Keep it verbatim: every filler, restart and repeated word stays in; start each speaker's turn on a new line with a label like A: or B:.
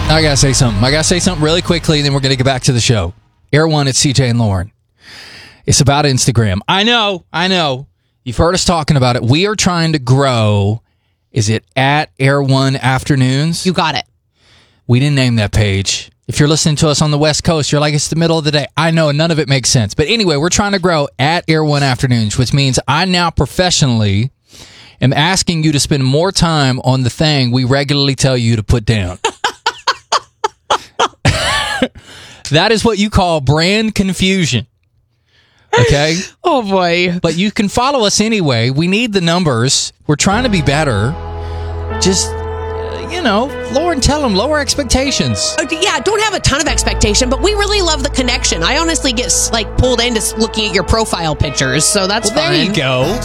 A: I gotta say something. I gotta say something really quickly, and then we're gonna get back to the show. Air One at C J and Lauren. It's about Instagram. I know, I know. You've heard us talking about it. We are trying to grow. Is it at Air One Afternoons?
B: You got it.
A: We didn't name that page. If you're listening to us on the West Coast, you're like, it's the middle of the day. I know, none of it makes sense. But anyway, we're trying to grow at Air One Afternoons, which means I now professionally am asking you to spend more time on the thing we regularly tell you to put down. That is what you call brand confusion. Okay?
B: Oh, boy.
A: But you can follow us anyway. We need the numbers. We're trying to be better. Just, uh, you know, Lauren, tell them, lower expectations.
B: Uh, yeah, don't have a ton of expectation, but we really love the connection. I honestly get, like, pulled into looking at your profile pictures, so that's
A: well,
B: fun.
A: There you go.